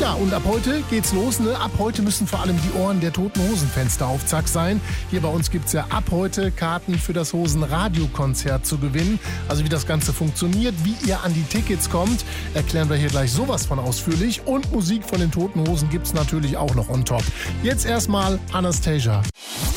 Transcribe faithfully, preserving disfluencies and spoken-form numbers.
Ja, und ab heute geht's los. Ne? Ab heute müssen vor allem die Ohren der Toten Hosen-Fans da auf Zack sein. Hier bei uns gibt's ja ab heute Karten für das Hosen-Radio-Konzert zu gewinnen. Also wie das Ganze funktioniert, wie ihr an die Tickets kommt, erklären wir hier gleich sowas von ausführlich. Und Musik von den Toten Hosen gibt's natürlich auch noch on top. Jetzt erstmal Anastasia.